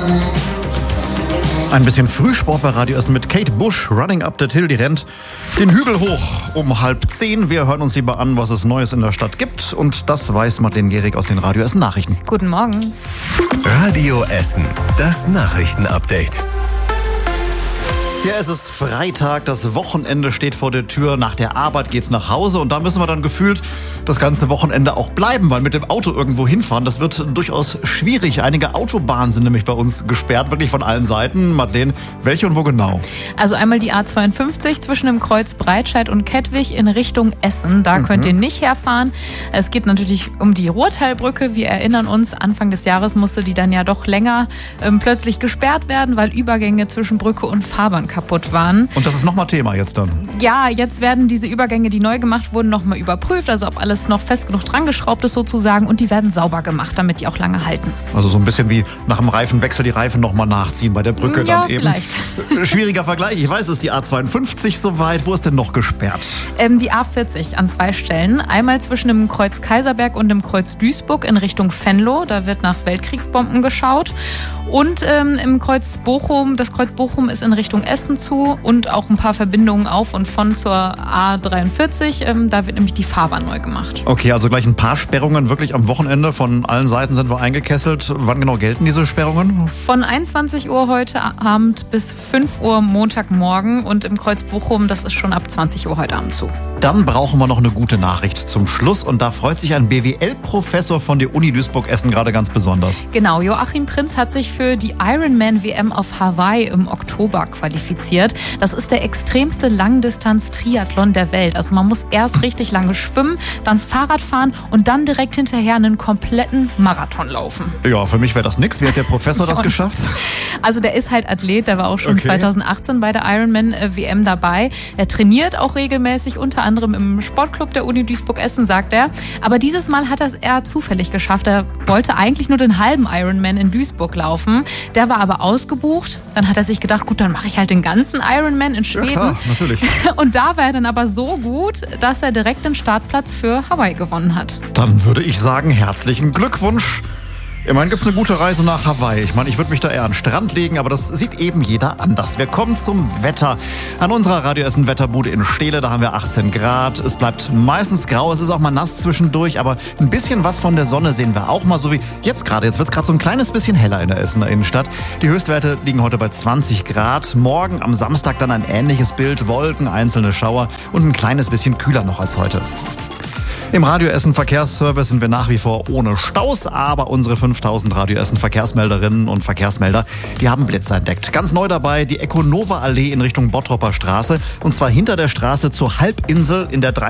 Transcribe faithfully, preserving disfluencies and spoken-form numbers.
Ein bisschen Frühsport bei Radio Essen mit Kate Bush, Running Up That Hill, die rennt den Hügel hoch um halb zehn. Wir hören uns lieber an, was es Neues in der Stadt gibt. Und das weiß Madeleine Gehrig aus den Radio Essen Nachrichten. Guten Morgen. Radio Essen, das Nachrichtenupdate. Ja, es ist Freitag, das Wochenende steht vor der Tür. Nach der Arbeit geht's nach Hause und da müssen wir dann gefühlt das ganze Wochenende auch bleiben, weil mit dem Auto irgendwo hinfahren, das wird durchaus schwierig. Einige Autobahnen sind nämlich bei uns gesperrt, wirklich von allen Seiten. Madeleine, welche und wo genau? Also einmal die A zweiundfünfzig zwischen dem Kreuz Breitscheid und Kettwig in Richtung Essen. Da mhm. könnt ihr nicht herfahren. Es geht natürlich um die Ruhrtalbrücke. Wir erinnern uns, Anfang des Jahres musste die dann ja doch länger ähm, plötzlich gesperrt werden, weil Übergänge zwischen Brücke und Fahrbahn kaputt waren. Und das ist nochmal Thema jetzt dann? Ja, jetzt werden diese Übergänge, die neu gemacht wurden, nochmal überprüft. Also ob alles noch fest genug dran geschraubt ist sozusagen. Und die werden sauber gemacht, damit die auch lange halten. Also so ein bisschen wie nach dem Reifenwechsel die Reifen nochmal nachziehen bei der Brücke ja, dann eben. Vielleicht. Schwieriger Vergleich. Ich weiß, es ist die A zweiundfünfzig soweit. Wo ist denn noch gesperrt? Ähm, die A vierzig an zwei Stellen. Einmal zwischen dem Kreuz Kaiserberg und dem Kreuz Duisburg in Richtung Venlo. Da wird nach Weltkriegsbomben geschaut. Und ähm, im Kreuz Bochum, das Kreuz Bochum ist in Richtung Essen zu und auch ein paar Verbindungen auf und von zur A dreiundvierzig. Ähm, da wird nämlich die Fahrbahn neu gemacht. Okay, also gleich ein paar Sperrungen wirklich am Wochenende. Von allen Seiten sind wir eingekesselt. Wann genau gelten diese Sperrungen? Von einundzwanzig Uhr heute Abend bis fünf Uhr Montagmorgen und im Kreuz Bochum, das ist schon ab zwanzig Uhr heute Abend zu. Dann brauchen wir noch eine gute Nachricht zum Schluss und da freut sich ein B W L-Professor von der Uni Duisburg-Essen gerade ganz besonders. Genau, Joachim Prinz hat sich für die Ironman-W M auf Hawaii im Oktober qualifiziert. Das ist der extremste Langdistanz-Triathlon der Welt. Also man muss erst richtig lange schwimmen, dann Fahrrad fahren und dann direkt hinterher einen kompletten Marathon laufen. Ja, für mich wäre das nix. Wie hat der Professor das geschafft? Also der ist halt Athlet, der war auch schon okay. zweitausendachtzehn bei der Ironman-W M dabei. Er trainiert auch regelmäßig, unter anderem im Sportclub der Uni Duisburg-Essen, sagt er. Aber dieses Mal hat er es eher zufällig geschafft. Er wollte eigentlich nur den halben Ironman in Duisburg laufen. Der war aber ausgebucht. Dann hat er sich gedacht, gut, dann mache ich halt den ganzen Ironman in Schweden. Ja, klar, natürlich. Und da war er dann aber so gut, dass er direkt den Startplatz für Hawaii gewonnen hat. Dann würde ich sagen, herzlichen Glückwunsch. Immerhin gibt es eine gute Reise nach Hawaii. Ich meine, ich würde mich da eher an den Strand legen, aber das sieht eben jeder anders. Wir kommen zum Wetter. An unserer Radio Essen Wetterbude in Steele, da haben wir achtzehn Grad. Es bleibt meistens grau, es ist auch mal nass zwischendurch, aber ein bisschen was von der Sonne sehen wir auch mal, so wie jetzt gerade. Jetzt wird es gerade so ein kleines bisschen heller in der Essener Innenstadt. Die Höchstwerte liegen heute bei zwanzig Grad. Morgen am Samstag dann ein ähnliches Bild, Wolken, einzelne Schauer und ein kleines bisschen kühler noch als heute. Im Radio Essen Verkehrsservice sind wir nach wie vor ohne Staus, aber unsere fünftausend Radio Essen Verkehrsmelderinnen und Verkehrsmelder, die haben Blitzer entdeckt. Ganz neu dabei die Econova Allee in Richtung Bottropper Straße und zwar hinter der Straße zur Halbinsel in der